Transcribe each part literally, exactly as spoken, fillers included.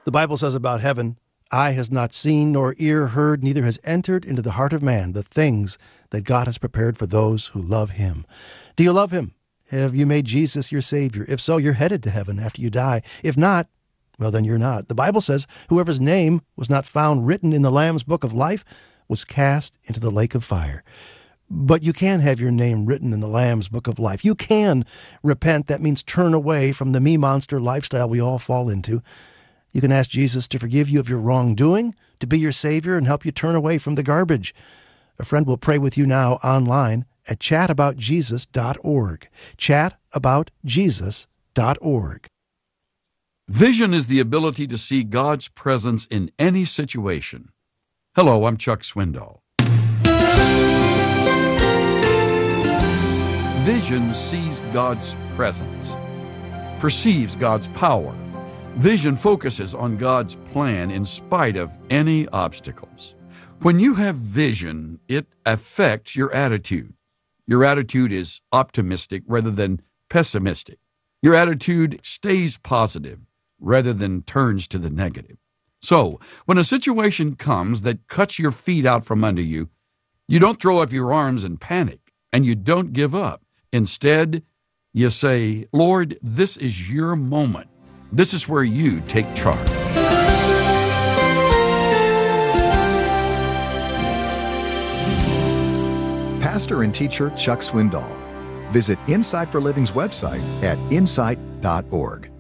The Bible says about heaven, eye has not seen, nor ear heard, neither has entered into the heart of man the things that God has prepared for those who love him. Do you love him? Have you made Jesus your Savior? If so, you're headed to heaven after you die. If not, well, then you're not. The Bible says whoever's name was not found written in the Lamb's book of life was cast into the lake of fire. But you can have your name written in the Lamb's book of life. You can repent. That means turn away from the me-monster lifestyle we all fall into. You can ask Jesus to forgive you of your wrongdoing, to be your Savior, and help you turn away from the garbage. A friend will pray with you now online at chat about jesus dot org. chat about jesus dot org. Vision is the ability to see God's presence in any situation. Hello, I'm Chuck Swindoll. Vision sees God's presence, perceives God's power. Vision focuses on God's plan in spite of any obstacles. When you have vision, it affects your attitude. Your attitude is optimistic rather than pessimistic. Your attitude stays positive rather than turns to the negative. So, when a situation comes that cuts your feet out from under you, you don't throw up your arms and panic, and you don't give up. Instead, you say, Lord, this is your moment. This is where you take charge. Pastor and teacher Chuck Swindoll. Visit Insight for Living's website at insight dot org.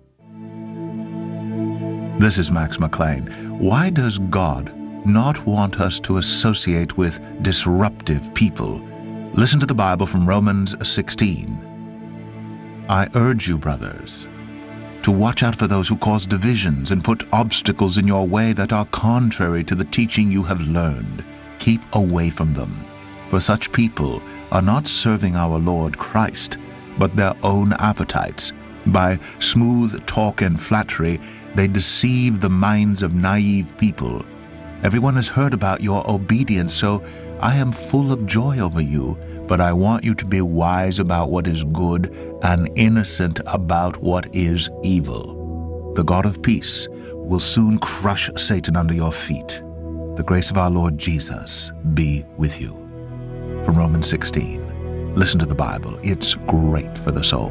This is Max McLean. Why does God not want us to associate with disruptive people? Listen to the Bible from Romans sixteen. I urge you, brothers, to watch out for those who cause divisions and put obstacles in your way that are contrary to the teaching you have learned. Keep away from them, for such people are not serving our Lord Christ, but their own appetites. By smooth talk and flattery, they deceive the minds of naive people. Everyone has heard about your obedience, so I am full of joy over you, but I want you to be wise about what is good and innocent about what is evil. The God of peace will soon crush Satan under your feet. The grace of our Lord Jesus be with you. From Romans sixteen, listen to the Bible. It's great for the soul.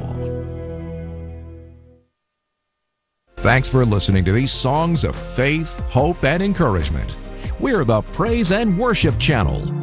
Thanks for listening to these songs of faith, hope, and encouragement. We're the Praise and Worship Channel.